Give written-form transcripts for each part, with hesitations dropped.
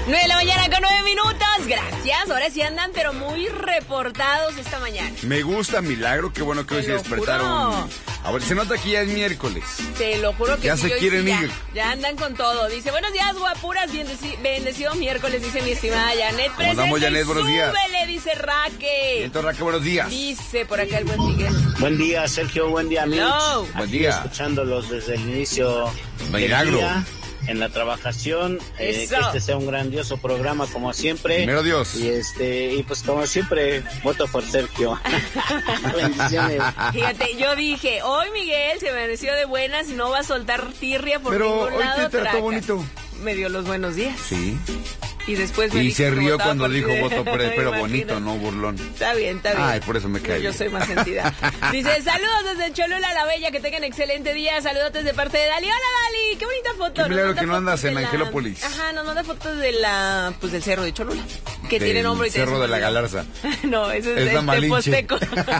9 de la mañana con 9 minutos. Gracias. Ahora sí andan, pero muy reportados esta mañana. Me gusta, milagro. Qué bueno que hoy se despertaron. Ahora se nota que ya es miércoles. Te lo juro que ya se quieren ir. Ya andan con todo. Dice, buenos días, guapuras. Bendecido miércoles, dice mi estimada Janet. ¿Cómo andamos, Janet? Buenos días. Súbele, dice Raque. Entonces, Raque, buenos días. Dice por acá el buen Miguel. Buen día, Sergio. Buen día, Mitch. No. Buen día. Escuchándolos desde el inicio. Milagro. Del día, en la trabajación. Que este sea un grandioso programa, como siempre. Primero Dios. Y pues como siempre, voto por Sergio. Bendiciones. Fíjate, yo dije, hoy Miguel se amaneció de buenas y no va a soltar tirria por ningún lado. Pero hoy te trató bonito. Me dio los buenos días. Sí. Y después me y dijo se rió que cuando dijo voto, pero bonito, no burlón. Está bien, está bien. Ay, por eso me cae. Yo soy más sentida. Dice, saludos desde Cholula la Bella, que tengan excelente día. Saludotes de parte de Dali. Hola, Dali, qué bonita foto. Qué milagro que no andas en Angelópolis. Ajá, nos manda fotos de pues del cerro de Cholula. Que tiene nombre y Cerro de la Galarza. No, ese es el Teposteco.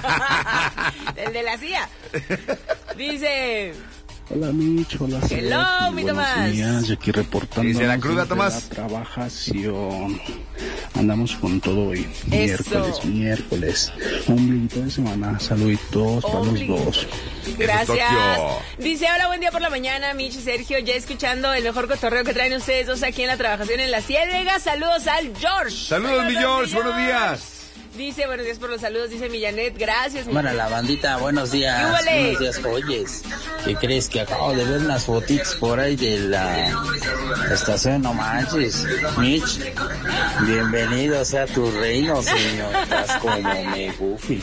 El de la CIA. Dice... Hola, Mitch, hola, hello, mi Tomás. Buenos días, aquí reportando desde la cruda, Tomás. La trabajación. Andamos con todo hoy. Miércoles. Ombliguito de semana. Saluditos para los dos. Gracias. Dice, hola, buen día por la mañana, Mitch y Sergio. Ya escuchando el mejor cotorreo que traen ustedes dos aquí en la trabajación en la Ciénega. Saludos al George. Saludos, mi George. Buenos días. Dice, buenos días por los saludos, dice mi Janet, gracias. Bueno, la bandita, buenos días. Buenos días, oyes. ¿Qué crees? Que acabo de ver unas fotitos por ahí de la estación, no manches. Mitch, bienvenido sea tu reino, señor. Estás como me goofy.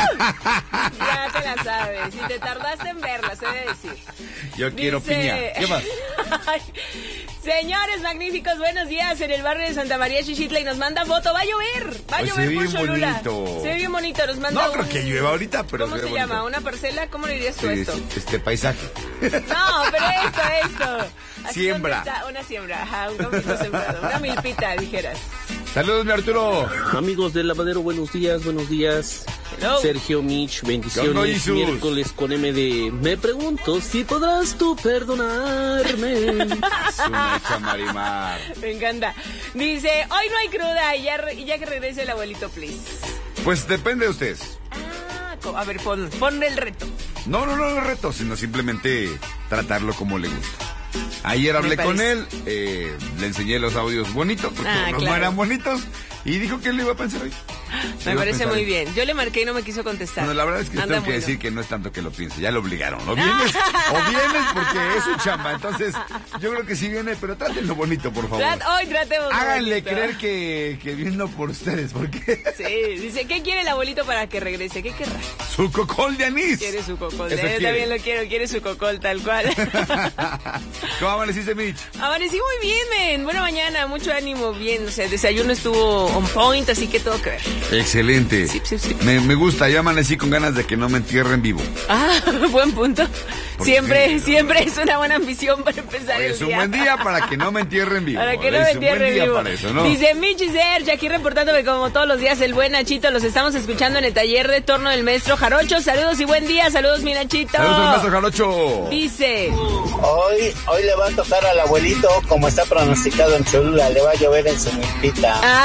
Ya te la sabes, si te tardaste en verla, se debe decir. Yo quiero piña. ¿Qué más? Señores magníficos, buenos días en el barrio de Santa María Chichitla y nos manda foto. Va a llover por Cholula. Se ve bien bonito, nos manda. No creo que llueva ahorita, pero ¿cómo se llama? ¿Una parcela? ¿Cómo le dirías tú esto? Paisaje. No, pero esto. Aquí siembra. Una siembra, ajá, un campito sembrado, una milpita, dijeras. Saludos, mi Arturo. Amigos del lavadero, buenos días. Hello. Sergio, Mitch, bendiciones. Miércoles con MD. Me pregunto si podrás tú perdonarme. Es una hecha Marimar. Me encanta. Dice, hoy no hay cruda y ya que regrese el abuelito, please. Pues depende de ustedes. A ver, pon el reto. No el reto, sino simplemente tratarlo como le gusta. Ayer hablé con él, le enseñé los audios bonitos, porque no eran bonitos, y dijo que él lo iba a pensar hoy. Me parece muy bien. Yo le marqué y no me quiso contestar. Bueno, la verdad es que tengo que decir que no es tanto que lo piense, ya lo obligaron. O vienes porque es su chamba. Entonces, yo creo que sí viene, pero trátenlo bonito, por favor. Hoy tratemos háganle bonito. creer que vino por ustedes, porque... Sí, dice, ¿qué quiere el abuelito para que regrese? ¿Qué querrá? Su cocol de anís. Quiere su cocol de anís. Yo también lo quiere su cocol tal cual. ¿Cómo amaneciste, Mitch? Amanecí muy bien, men. Buena mañana, mucho ánimo, bien. O sea, el desayuno estuvo on point, así que todo que ver. Excelente. Sí. Me gusta, yo amanecí con ganas de que no me entierren vivo. Buen punto. Porque Siempre es una buena ambición para empezar el día. Es un buen día para que no me entierren vivo. Para que no me entierren vivo. Para eso, ¿no? Dice Michi Serge, aquí reportándome como todos los días el buen Nachito. Los estamos escuchando en el taller de torno del maestro Jarocho. Saludos y buen día. Saludos, mi Nachito. Saludos al maestro Jarocho. Dice... Hoy le va a tocar al abuelito, como está pronosticado en Cholula, le va a llover en su milpita.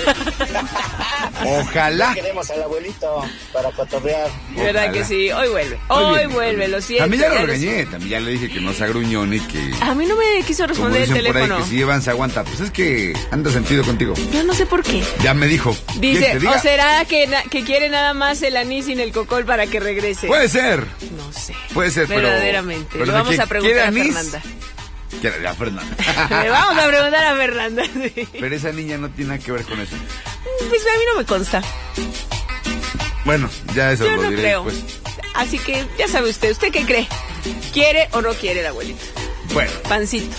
Ojalá. Queremos al abuelito para cotorrear. ¿Verdad que sí? Hoy vuelve, lo siento. A mí ya lo regañé, también ya le dije que no se agruñón y que... A mí no me quiso responder el teléfono. Por ahí, que si Iván se aguanta, pues es que anda sentido contigo. Yo no sé por qué. Ya me dijo. Dice, ¿o será que quiere nada más el anís sin el cocol para que regrese? Puede ser. No sé. Puede ser, verdaderamente. pero le vamos a preguntar a Fernanda. A Fernanda. Le vamos a preguntar a Fernanda. Sí. Pero esa niña no tiene nada que ver con eso. Pues a mí no me consta. Bueno, ya eso yo lo no diré creo. después. Así que ya sabe ¿usted qué cree? ¿Quiere o no quiere el abuelito? Bueno. Pancito.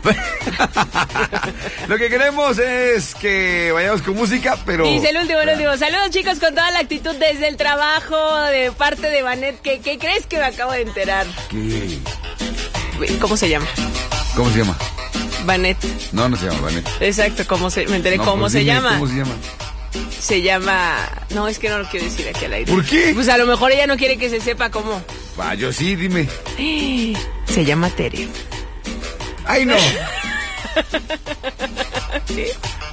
Lo que queremos es que vayamos con música, pero... Dice el último. Saludos, chicos, con toda la actitud desde el trabajo de parte de Vanet. ¿Qué crees que me acabo de enterar? ¿Qué? ¿Cómo se llama? ¿Cómo se llama? Vanet. No se llama Vanet. Exacto, me enteré cómo pues se dime, llama. ¿Cómo se llama? Se llama... No, es que no lo quiero decir aquí al aire. ¿Por qué? Pues a lo mejor ella no quiere que se sepa cómo. Yo sí, dime. Se llama Tere. ¡Ay, no! ¿Sí?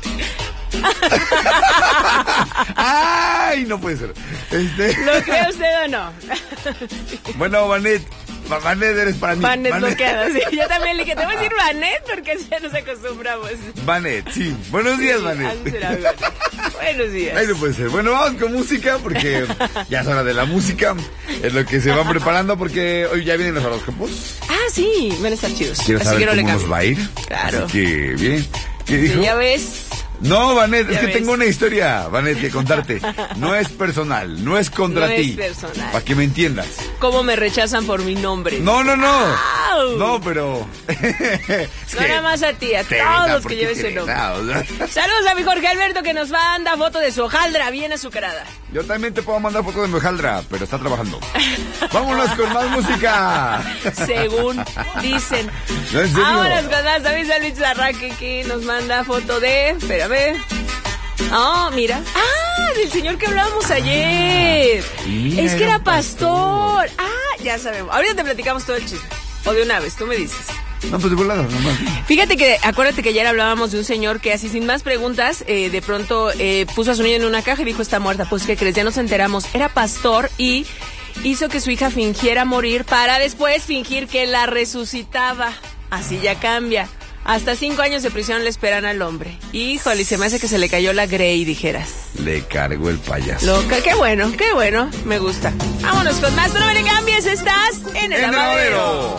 ¡Ay, no puede ser! ¿Lo cree usted o no? Bueno, Vanet eres para mí. Vanet lo queda, sí. Yo también le dije, te voy a decir Vanet porque ya nos acostumbramos. Vanet, sí. Buenos días, sí, Vanet. Buenos días. Ahí no puede ser. Bueno, vamos con música porque ya es hora de la música. Es lo que se van preparando porque hoy ya vienen los horóscopos. Ah, sí, van a estar chidos. ¿Quieres saber cómo nos va a ir? Claro. Así que, bien. ¿Qué dijo? Sí, ya ves. No, Vanet, es que tengo una historia, Vanet, que contarte. No es personal, no es contra ti. No es personal. Para que me entiendas. ¿Cómo me rechazan por mi nombre? No. ¡Au! No, pero... No nada más a ti, a todos los que lleven ese nombre. Saludos a mi Jorge Alberto que nos manda foto de su hojaldra bien azucarada. Yo también te puedo mandar foto de mi hojaldra, pero está trabajando. Vámonos con más música. Según dicen. ¿No, en serio? Vámonos con más. David Luis Zarraque que nos manda foto de... Espérame. Oh, mira. Ah, del señor que hablábamos ayer. Mira, es que era pastor. Ah, ya sabemos. Ahorita te platicamos todo el chisme. O de una vez, tú me dices. No, pues de volada, nomás. Fíjate que, acuérdate que ayer hablábamos de un señor que así sin más preguntas, de pronto puso a su niña en una caja y dijo, está muerta. Pues, ¿qué crees? Ya nos enteramos. Era pastor y hizo que su hija fingiera morir para después fingir que la resucitaba. Así ya cambia. Hasta 5 años de prisión le esperan al hombre. Híjole, se me hace que se le cayó la Grey, dijeras. Le cargó el payaso. Loca, qué bueno, me gusta. Vámonos con más, no me le cambies, estás en el lavadero.